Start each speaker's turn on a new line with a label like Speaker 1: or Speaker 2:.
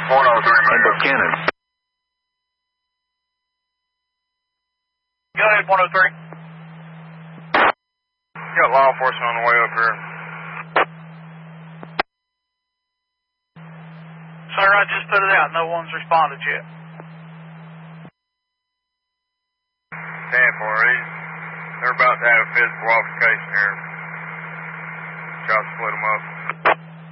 Speaker 1: And Buchanan.
Speaker 2: Go ahead, 103.
Speaker 3: Got law enforcement on the way up here.
Speaker 2: Sir, I just put it out. No one's responded yet.
Speaker 3: 10-4. They're about to have a physical altercation here. Try to split them up.